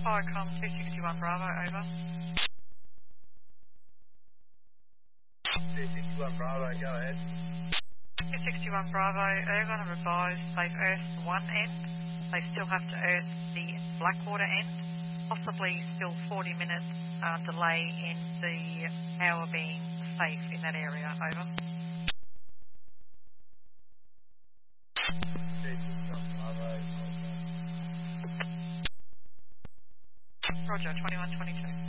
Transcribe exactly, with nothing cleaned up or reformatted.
Firecom two sixty-one Bravo, over. two sixty-one Bravo, go ahead. two sixty-one Bravo, Ergon have advised they've earthed one end. They still have to earth the Blackwater end. Possibly still forty minutes uh, delay in the power being safe in that area, over. two sixty-one Bravo, Roger, twenty-one twenty-two.